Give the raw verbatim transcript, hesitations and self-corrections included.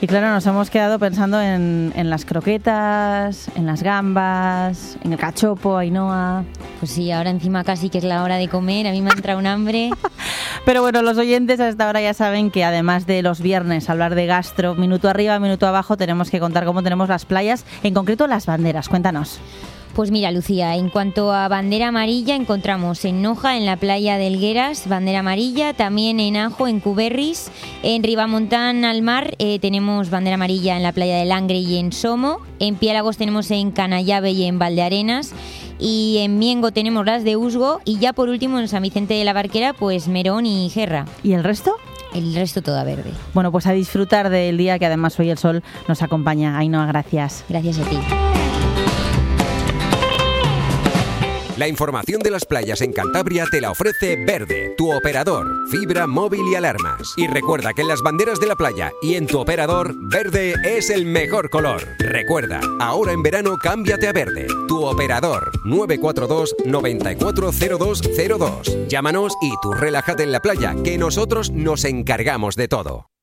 Y claro, nos hemos quedado pensando en, en las croquetas, en las gambas, en el cachopo, Ainhoa. Pues sí, ahora encima casi que es la hora de comer, a mí me ha entrado un hambre. Pero bueno, los oyentes a esta hora ya saben que además de los viernes hablar de gastro, minuto arriba, minuto abajo, tenemos que contar cómo tenemos las playas, en concreto las banderas. Cuéntanos. Pues mira, Lucía, en cuanto a bandera amarilla, encontramos en Noja, en la playa de Helgueras, bandera amarilla, también en Ajo, en Cuberris, en Ribamontán al mar eh, tenemos bandera amarilla en la playa de Langre y en Somo, en Piélagos tenemos en Canallave y en Valdearenas, y en Miengo tenemos las de Usgo, y ya por último en San Vicente de la Barquera, pues Merón y Gerra. ¿Y el resto? El resto toda verde. Bueno, pues a disfrutar del día, que además hoy el sol nos acompaña. Ainhoa, gracias. Gracias a ti. La información de las playas en Cantabria te la ofrece Verde, tu operador, fibra, móvil y alarmas. Y recuerda que en las banderas de la playa y en tu operador, verde es el mejor color. Recuerda, ahora en verano cámbiate a Verde, tu operador. nueve cuatro dos, nueve cuatro cero dos cero dos. Llámanos y tú relájate en la playa, que nosotros nos encargamos de todo.